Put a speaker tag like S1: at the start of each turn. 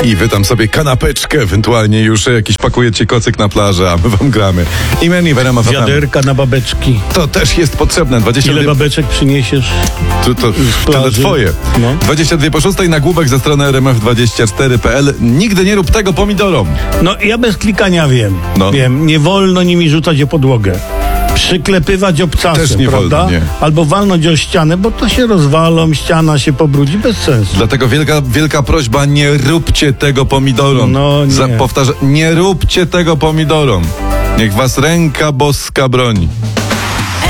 S1: I wy tam sobie kanapeczkę, ewentualnie już jakiś pakujecie kocyk na plażę, a my wam gramy. Imeni w RMF FM.
S2: Wiaderka na babeczki.
S1: To też jest potrzebne. 22...
S2: Ile babeczek przyniesiesz?
S1: To twoje.
S2: No.
S1: 22 po 6 nagłówek ze strony rmf24.pl. Nigdy nie rób tego pomidorom.
S2: No ja bez klikania wiem.
S1: No.
S2: Wiem, nie wolno nimi rzucać o podłogę. Przyklepywać obcasem,
S1: Też nie
S2: prawda?
S1: wolno, nie.
S2: Albo walnąć o ścianę, bo to się rozwalą, ściana się pobrudzi, bez sensu.
S1: Dlatego wielka prośba, nie róbcie tego pomidorom.
S2: No nie.
S1: Powtarzam, nie róbcie tego pomidorom. Niech was ręka boska broni.